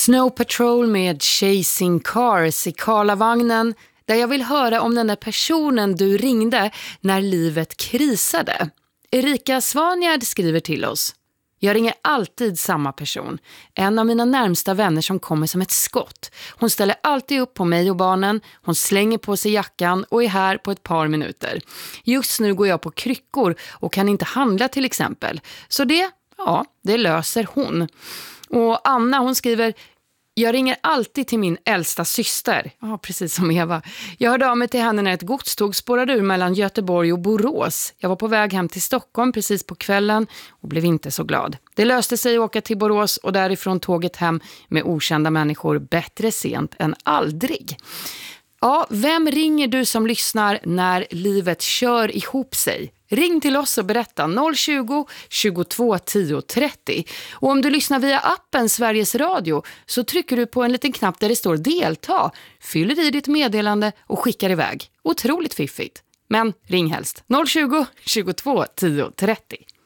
Snow Patrol med Chasing Cars i Karlavagnen, där jag vill höra om den där personen du ringde när livet krisade. Erika Svanjärd skriver till oss. Jag ringer alltid samma person. En av mina närmsta vänner som kommer som ett skott. Hon ställer alltid upp på mig och barnen. Hon slänger på sig jackan och är här på ett par minuter. Just nu går jag på kryckor och kan inte handla till exempel. Så det löser hon. Och Anna, hon skriver: jag ringer alltid till min äldsta syster. Ja, precis som Eva. Jag hörde av mig till henne när ett godståg spårade ur mellan Göteborg och Borås. Jag var på väg hem till Stockholm precis på kvällen och blev inte så glad. Det löste sig att åka till Borås och därifrån tåget hem med okända människor. Bättre sent än aldrig. Ja, vem ringer du som lyssnar när livet kör ihop sig? Ring till oss och berätta 020 22 10 30. Och om du lyssnar via appen Sveriges Radio så trycker du på en liten knapp där det står delta, fyller i ditt meddelande och skickar iväg. Otroligt fiffigt. Men ring helst 020 22 10 30.